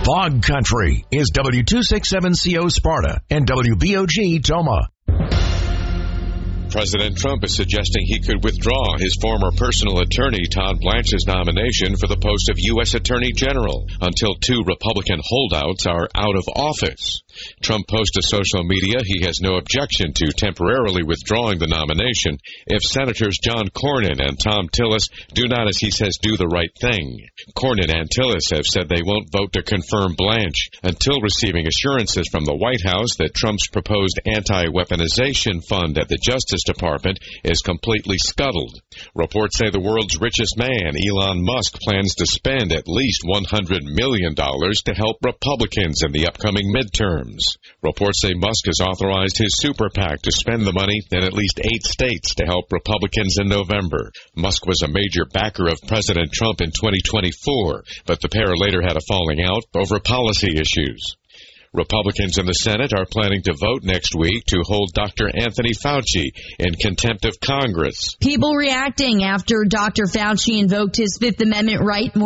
Fog Country is W267CO Sparta and WBOG Toma. President Trump is suggesting he could withdraw his former personal attorney Todd Blanche's nomination for the post of U.S. Attorney General until two Republican holdouts are out of office. Trump posted to social media he has no objection to temporarily withdrawing the nomination if Senators John Cornyn and Thom Tillis do not, as he says, do the right thing. Cornyn and Tillis have said they won't vote to confirm Blanche until receiving assurances from the White House that Trump's proposed anti-weaponization fund at the Justice Department is completely scuttled. Reports say the world's richest man, Elon Musk, plans to spend at least $100 million to help Republicans in the upcoming midterms. Reports say Musk has authorized his super PAC to spend the money in at least 8 states to help Republicans in November. Musk was a major backer of President Trump in 2024, but the pair later had a falling out over policy issues. Republicans in the Senate are planning to vote next week to hold Dr. Anthony Fauci in contempt of Congress. People reacting after Dr. Fauci invoked his Fifth Amendment right